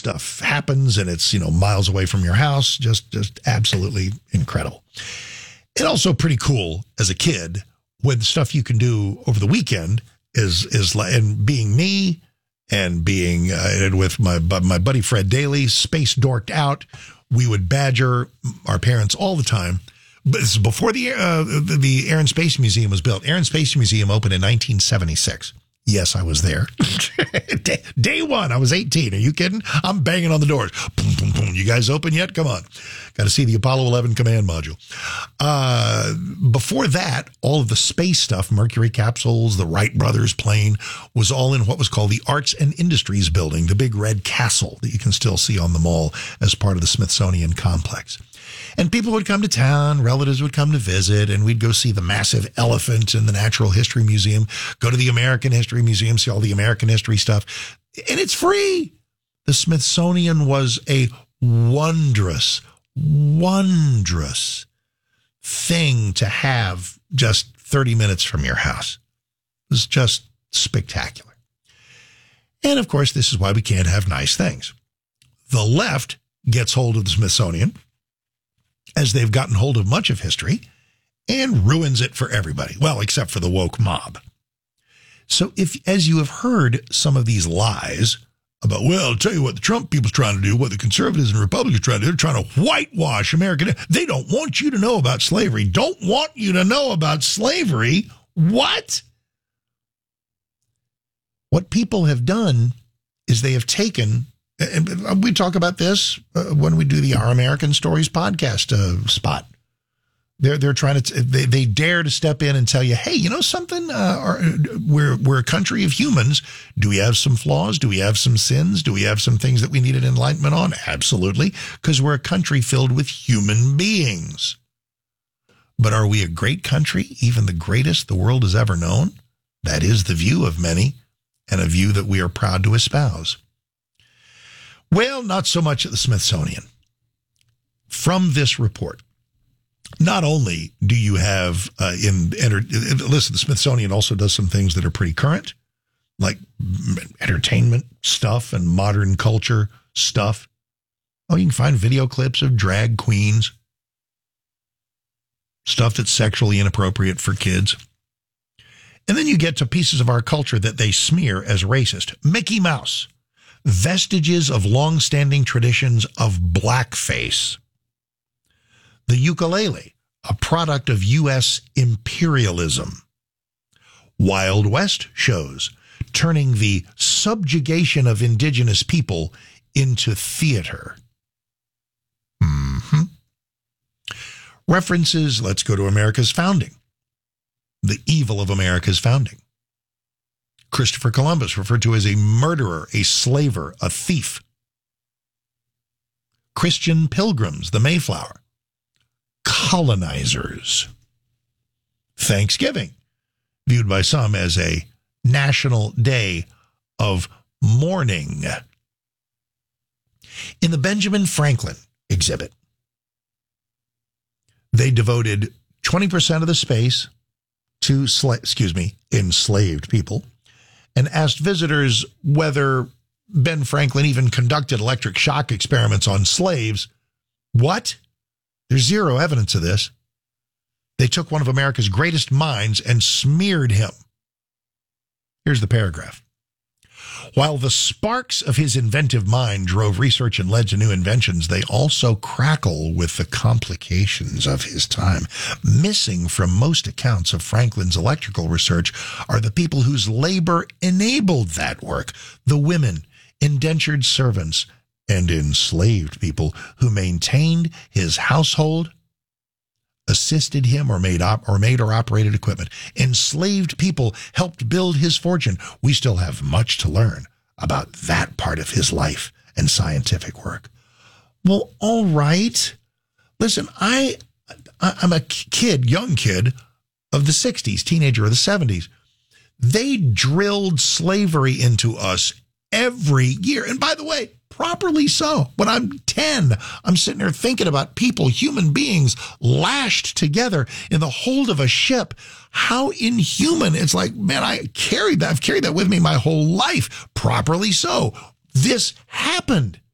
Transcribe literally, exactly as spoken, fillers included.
stuff happens and it's, you know, miles away from your house. Just, just absolutely incredible. And also pretty cool as a kid when stuff you can do over the weekend is, is like, and being me and being uh, with my, my buddy Fred Daly, space dorked out. We would badger our parents all the time. But this is before the, uh, the, the Air and Space Museum was built. Air and Space Museum opened in nineteen seventy-six. Yes, I was there. day, day one, I was eighteen. Are you kidding? I'm banging on the doors. Boom, boom, boom. You guys open yet? Come on. Got to see the Apollo eleven command module. Uh, before that, all of the space stuff, Mercury capsules, the Wright brothers plane, was all in what was called the Arts and Industries building, the big red castle that you can still see on the mall as part of the Smithsonian complex. And people would come to town, relatives would come to visit, and we'd go see the massive elephant in the Natural History Museum, go to the American History Museum, see all the American history stuff. And it's free. The Smithsonian was a wondrous, wondrous thing to have just thirty minutes from your house. It was just spectacular. And of course, this is why we can't have nice things. The left gets hold of the Smithsonian, as they've gotten hold of much of history, and ruins it for everybody. Well, except for the woke mob. So if, as you have heard some of these lies about, well, I'll tell you what the Trump people's trying to do, what the conservatives and Republicans are trying to do, they're trying to whitewash American. They don't want you to know about slavery. Don't want you to know about slavery. What? What people have done is they have taken, and we talk about this uh, when we do the Our American Stories podcast uh, spot. They're they're trying to they they dare to step in and tell you, hey, you know something? Uh, our, we're we're a country of humans. Do we have some flaws? Do we have some sins? Do we have some things that we need an enlightenment on? Absolutely, because we're a country filled with human beings. But are we a great country, even the greatest the world has ever known? That is the view of many, and a view that we are proud to espouse. Well, not so much at the Smithsonian. From this report, not only do you have uh, in, enter, listen, the Smithsonian also does some things that are pretty current, like entertainment stuff and modern culture stuff. Oh, you can find video clips of drag queens, stuff that's sexually inappropriate for kids. And then you get to pieces of our culture that they smear as racist. Mickey Mouse. Vestiges of long-standing traditions of blackface. The ukulele, a product of U S imperialism. Wild West shows, turning the subjugation of indigenous people into theater. Mm-hmm. References, let's go to America's founding. The evil of America's founding. Christopher Columbus, referred to as a murderer, a slaver, a thief. Christian pilgrims, the Mayflower. Colonizers. Thanksgiving, viewed by some as a national day of mourning. In the Benjamin Franklin exhibit, they devoted twenty percent of the space to, sla- excuse me, enslaved people, and asked visitors whether Ben Franklin even conducted electric shock experiments on slaves. What? There's zero evidence of this. They took one of America's greatest minds and smeared him. Here's the paragraph. While the sparks of his inventive mind drove research and led to new inventions, they also crackle with the complications of his time. Missing from most accounts of Franklin's electrical research are the people whose labor enabled that work, the women, indentured servants, and enslaved people who maintained his household, assisted him, or made op- or made or operated equipment. Enslaved people helped build his fortune. We still have much to learn about that part of his life and scientific work. Well, all right. Listen, I, I I'm a kid, young kid of the sixties, teenager of the seventies. They drilled slavery into us every year. And by the way, properly so. When I'm ten, I'm sitting there thinking about people, human beings, lashed together in the hold of a ship. How inhuman. It's like, man, I carried that. I've carried that with me my whole life. Properly so. This happened.